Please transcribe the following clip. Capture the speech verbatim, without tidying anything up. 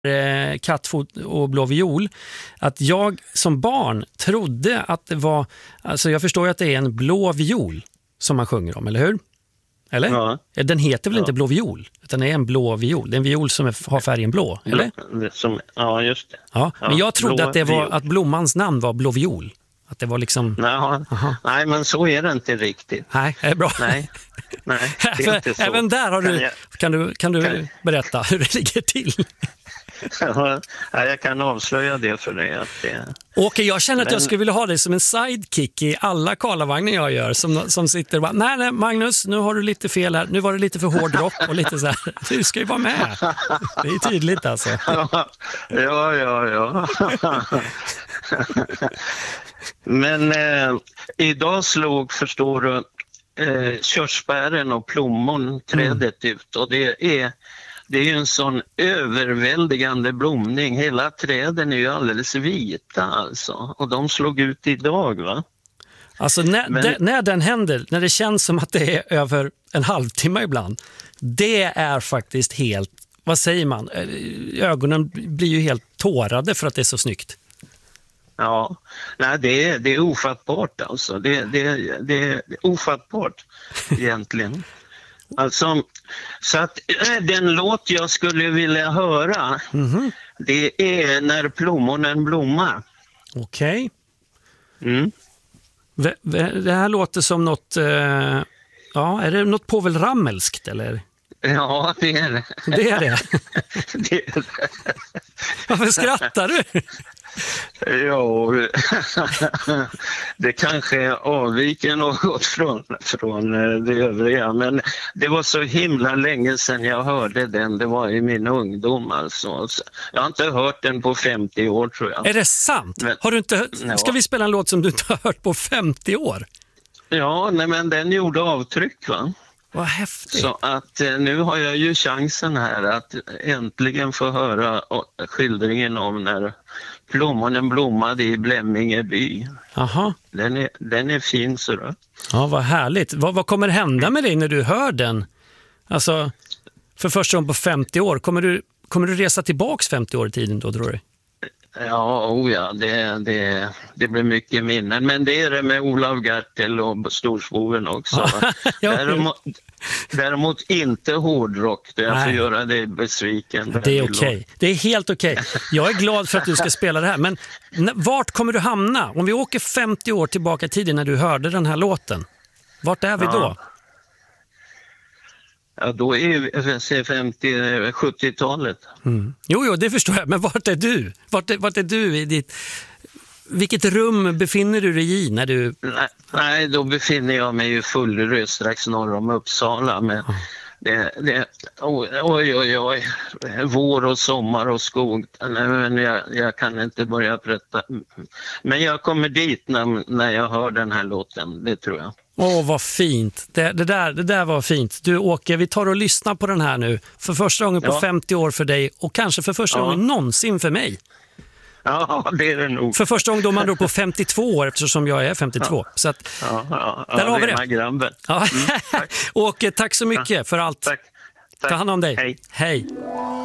eh, kattfot och blå viol, att jag som barn trodde att det var, alltså jag förstår ju att det är en blå viol som man sjunger om, eller hur? Eller? Ja. Den heter väl Ja. inte blå viol, utan det är en blå viol. Det är en viol som är, har färgen blå, eller? Som, ja, just det. Ja, men Ja, jag trodde blå att det var viol. att blommans namn var blå viol. Att det var liksom... Nej, nej, men så är det inte riktigt. Nej, det är bra. Nej, nej det är För inte så. även där har Kan du, jag- kan du, kan du kan- berätta hur det ligger till? Ja, jag kan avslöja det för dig. Att det... Åke, jag känner att Men- jag skulle vilja ha dig som en sidekick i alla Karlavagnar jag gör. Som, som sitter och bara, nej, nej Magnus, nu har du lite fel här. Nu var det lite för hård rock och lite så här. Du ska ju vara med. Det är tydligt alltså. Ja, ja, ja. Men eh, idag slog, förstår du, eh, körsbären och plommonträdet Mm. ut. Och det är, det är ju en sån överväldigande blomning. Hela träden är ju alldeles vita alltså. Och de slog ut idag, va? Alltså när, Men- de, när den händer, när det känns som att det är över en halvtimme ibland, det är faktiskt helt, vad säger man, ögonen blir ju helt tårade för att det är så snyggt. Ja, nej, det är, det är ofattbart alltså. Det, det, det är ofattbart egentligen. Alltså, så att äh, den låt jag skulle vilja höra, Mhm. det är När plommonen blommar. Okej. Mm. V- v- Det här låter som något, eh, ja, är det något Povel Ramelskt eller? Ja, det är det. Det är det. det, är det. Varför skrattar du? Ja, det kanske avviker något från, från det övriga, men det var så himla länge sedan jag hörde den. Det var i min ungdom alltså. Jag har inte hört den på femtio år, tror jag. Är det sant? Men- Har du inte, Ja. ska vi spela en låt som du inte har hört på femtio år? Ja, nej, men den gjorde avtryck, va? Vad häftigt. Så att eh, nu har jag ju chansen här att äntligen få höra eh, skildringen om när plommonen blommade i Blemminge by. Aha. Den är, den är fin, så då. Ja, vad härligt. Vad, vad kommer hända med dig när du hör den? Alltså, för första gången på femtio år. Kommer du, kommer du resa tillbaks femtio år i tiden då, tror du? Ja, oh ja, det, det, det blir mycket minnen. Men det är det med Olav Gertel och Storsboven också. Va? Ja, däremot, däremot inte hårdrock, där jag får Nej. göra dig besviken. Det är okej. Det är helt okej. Jag är glad för att du ska spela det här. Men n- vart kommer du hamna? Om vi åker femtio år tillbaka i tiden när du hörde den här låten. Vart är vi då? Ja. Ja, då är vi jag säger femtio sjuttiotalet. Mm. Jo, jo, det förstår jag. Men vart är du? Vart är, vart är du i ditt... Vilket rum befinner du dig i när du... Nej, nej, då befinner jag mig i Fullerö strax norr om Uppsala. Men det, det, oj, oj, oj, oj. Vår och sommar och skog. Nej, men jag, jag kan inte börja berätta. Men jag kommer dit när, när jag hör den här låten, det tror jag. Åh, vad fint. Det, det, där, det där var fint. Du, Åke, vi tar och lyssnar på den här nu. För första gången på Ja. femtio år för dig och kanske för första Ja. gången någonsin för mig. Ja, det är det nog. För första gången då man då på femtiotvå år eftersom jag är femtiotvå. Så att, Ja, ja, ja, Där har vi det. rena grabben. ja. tack. Åke, tack så mycket för allt. Tack. Tack. Ta hand om dig. Hej. Hej.